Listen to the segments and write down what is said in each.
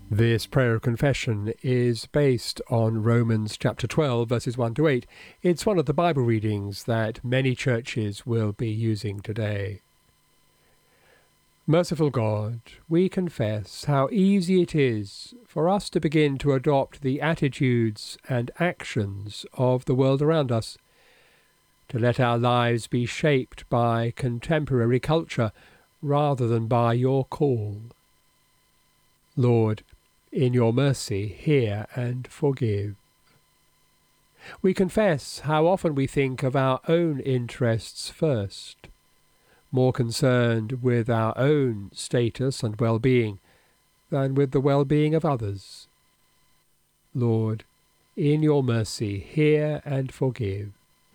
This prayer of confession is based on Romans chapter 12, verses 1 to 8. It's one of the Bible readings that many churches will be using today. Merciful God, we confess how easy it is for us to begin to adopt the attitudes and actions of the world around us, to let our lives be shaped by contemporary culture rather than by your call. Lord, in your mercy, hear and forgive. We confess how often we think of our own interests first, more concerned with our own status and well-being than with the well-being of others. Lord, in your mercy, hear and forgive.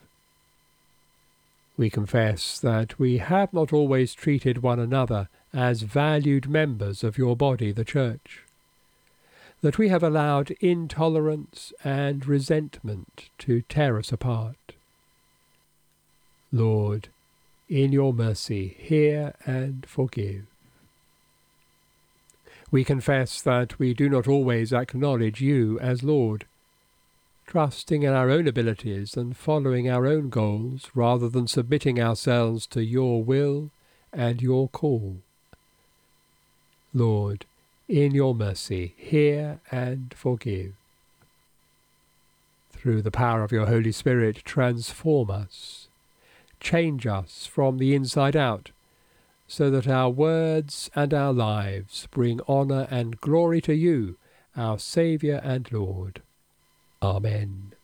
We confess that we have not always treated one another as valued members of your body, the Church, that we have allowed intolerance and resentment to tear us apart. Lord, in your mercy, hear and forgive. We confess that we do not always acknowledge you as Lord, trusting in our own abilities and following our own goals rather than submitting ourselves to your will and your call. Lord, in your mercy, hear and forgive. Through the power of your Holy Spirit, transform us, change us from the inside out, so that our words and our lives bring honour and glory to you, our Saviour and Lord. Amen.